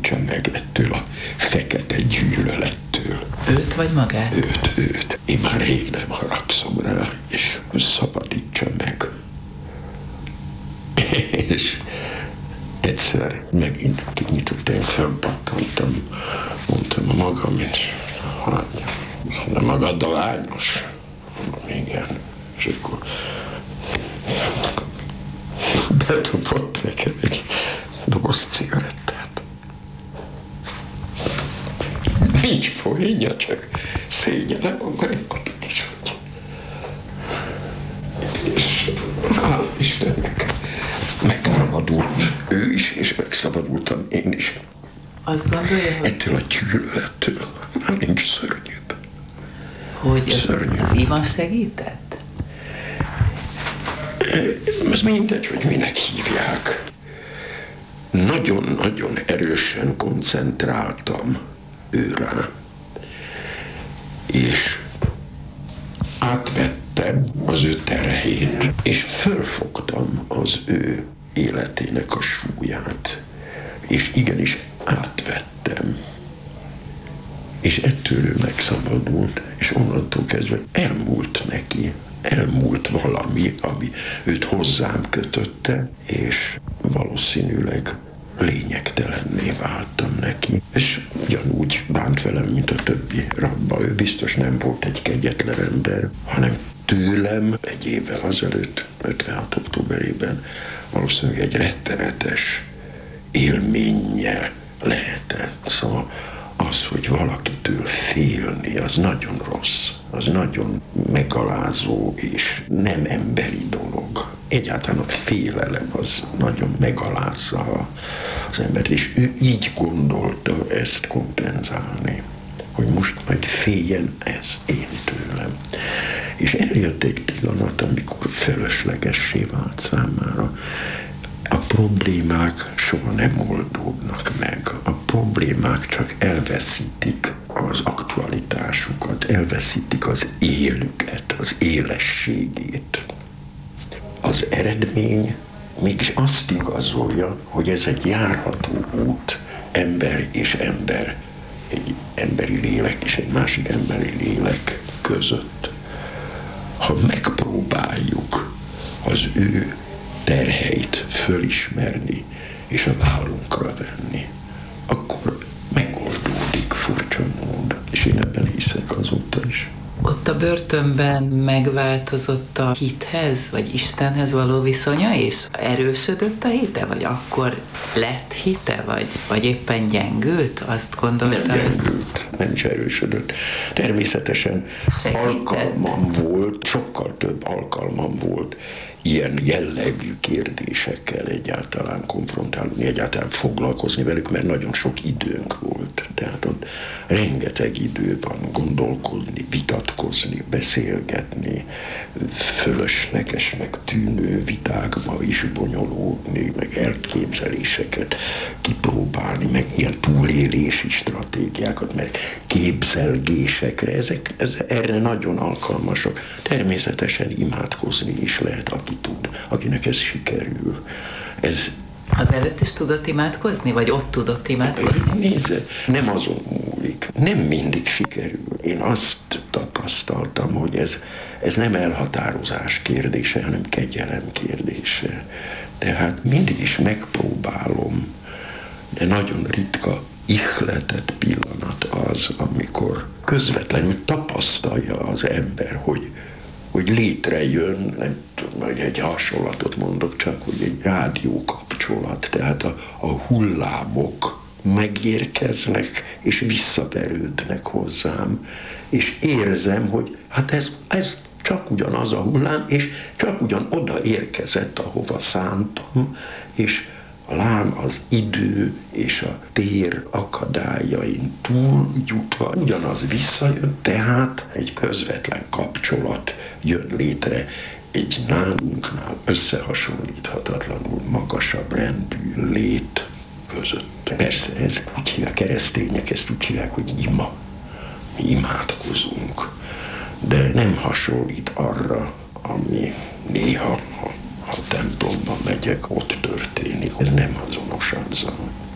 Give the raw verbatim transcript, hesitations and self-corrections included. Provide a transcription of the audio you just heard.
szabadítsa meg ettől a fekete gyűlölettől. Őt vagy magát? Őt, őt. Én már rég nem haragszom rá, és szabadítsa meg. És egyszer megint kinyitottam, felpattantam, mondtam a magam, és hát, de magaddal lányos. Mondom, igen. És akkor bedobott nekem egy doboz cigarettát. Nincs poénja, csak szégyellem a mai napig is, hogy... És hál' Istennek megszabadult ő is, és megszabadultam én is. Azt gondolja, hogy... Ettől a gyűlölettől már nincs szörnyűbb. Hogy Szörnyű. az Ivan segített? Ez mindegy, hogy minek hívják. Nagyon-nagyon erősen koncentráltam őrá. És átvettem az ő terhét, és fölfogtam az ő életének a súlyát. És igenis átvettem. És ettől ő megszabadult, és onnantól kezdve elmúlt neki. Elmúlt valami, ami őt hozzám kötötte, és valószínűleg lényegtelenné váltam neki. És ugyanúgy bánt velem, mint a többi rabba. Ő biztos nem volt egy kegyetlen ember, hanem tőlem egy évvel azelőtt, ötvenhat októberében valószínűleg egy rettenetes élménnyel lehetett. Szóval az, hogy valakitől félni, az nagyon rossz, az nagyon megalázó és nem emberi dolog. Egyáltalán a félelem az nagyon megalázza az embert, és ő így gondolta ezt kompenzálni, hogy most majd féljen ez én tőlem. És eljött egy pillanat, amikor fölöslegessé vált számára. A problémák soha nem oldódnak meg. A problémák csak elveszítik az aktualitásukat, elveszítik az élüket, az élességét. Az eredmény mégis azt igazolja, hogy ez egy járható út ember és ember, egy emberi lélek és egy másik emberi lélek között. Ha megpróbáljuk az ő terheit fölismerni és a vállunkra venni, akkor megoldódik furcsa mód. És én ebben hiszek azóta is. Ott a börtönben megváltozott a hithez, vagy Istenhez való viszonya, és erősödött a hite, vagy akkor lett hite, vagy, vagy éppen gyengült? Azt gondolta? Nem gyengült, nem is erősödött. Természetesen Segített. Alkalmam volt, sokkal több alkalmam volt ilyen jellegű kérdésekkel egyáltalán konfrontálni, egyáltalán foglalkozni velük, mert nagyon sok időnk volt. Tehát ott rengeteg idő van gondolkodni, vitatkozni, beszélgetni, fölöslegesnek tűnő vitákba is bonyolódni, meg elképzeléseket kipróbálni, meg ilyen túlélési stratégiákat, mert képzelgésekre, ezek, ez, erre nagyon alkalmasak. Természetesen imádkozni is lehet, aki tud, akinek ez sikerül. Ez Az előtt is tudott imádkozni, vagy ott tudott imádkozni? Nézze, nem azon múlik. Nem mindig sikerül. Én azt tapasztaltam, hogy ez, ez nem elhatározás kérdése, hanem kegyelem kérdése. Tehát mindig is megpróbálom, de nagyon ritka ihletett pillanat az, amikor közvetlenül tapasztalja az ember, hogy hogy létrejön, nem tudom, hogy egy hasonlatot mondok csak, hogy egy rádiókapcsolat, tehát a, a hullámok megérkeznek, és visszaverődnek hozzám, és érzem, hogy hát ez, ez csak ugyanaz a hullám, és csak ugyan oda érkezett, ahova szántam, és lám az idő és a tér akadályain túl jutva ugyanaz visszajön, tehát egy közvetlen kapcsolat jön létre egy nálunknál összehasonlíthatatlanul magasabb rendű lét között. Persze, ez úgy hívják, keresztények ezt úgy hívják, hogy ima. Mi imádkozunk, de nem hasonlít arra, ami néha, ha a templomba megyek, ott történik. Ez nem azonos azzal.